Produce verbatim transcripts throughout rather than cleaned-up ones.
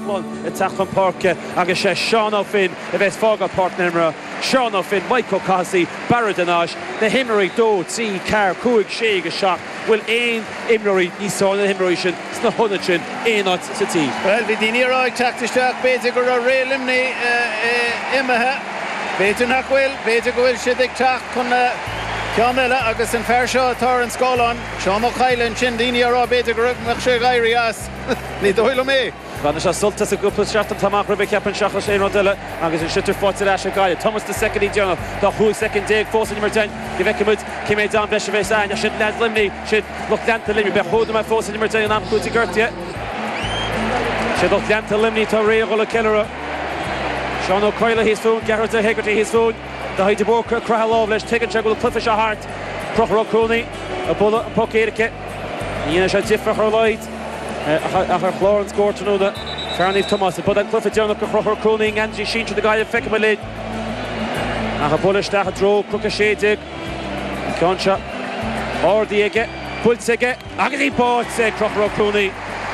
Lachlan i Tachan Parke agus sé Sean O'Finn a bheits fága partnermra Sean O'Finn, Michael Cossey, Baradinage na himmerí dó tí car cúig sé go seach bhfuil éon imreirí níosán na himmerí sin sna honna sin éonát sa tí. Well, bhí daoine ráig teachtasteach beidir gur a rélimní imethe beidir nach bhfuil beidir go bhfuil siad ag teach chun ceanile agus an fear seo atá an scáilán Seán O'Chailen sin daoine rá beidir gur nach sé gairí as ní dóile mé. Gan se sultas a gúpla seachtain tamach rubbe ceapan seachla sé rodile agus an sitir fáte leis a gaiile. Thomas de second Jonah dá chuig second dig fósa nummer ten go bheice cé méid an bheis a bheits ain a sin lead limní sin loch leanta limní be chóda me fósa nummer ten an am chuúta gurtia. Sin loch leanta limní tá réo le ceile. Seán O'Coyle hís fún, Gerard de Hegarty hís fún. Da haid de bóca crahalá leis tegann se go clufa se hart. Prochar O'Cooney a bula an puc éirice. Níana se difrach ar leid. a haar Florence Gortonúda Ferníomh Thomas bud an clufa deannach go chrochar Cooney Angie sin de gaiile feice me lid a ha bulisteach a dro crucha sédig Concha ordi aige pult aige agus í bát sé chrochar Cooney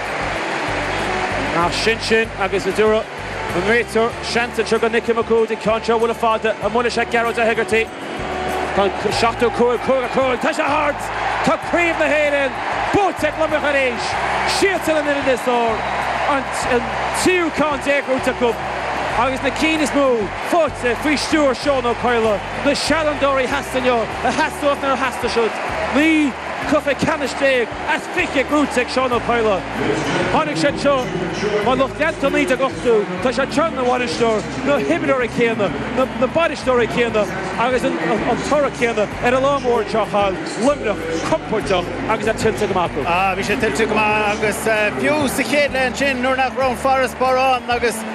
a sin sin agus a dúra an réitor Shanton tro gan Nicky McCood Concha bhfuil a fada a mulis a Gerard de Hegarty kan seachú cúil cúil cúil tá sé hart tá príomh na héireann Bótek le meach éis Siatal an in this or an tíú cá déagúta go agus na cínas mú fóte frí stúr Seán O'Coyle na Shallandóí hastaneo a hasúach nar hasta siúd ní cufa canistéag as fiche grúteag Seán O'Coyle Honnig sé seo má loch leanta líad a gochtú tá sé tean na bhainisteoir na himidir céanna na badisteoir céanna agus an tora céanna ar a lámór teáil limneach compórteach agus a tiltte go macu. Ah, bhí sé tiltte go agus fiú sa chéad le sin nuair nach rán Forest Barán agus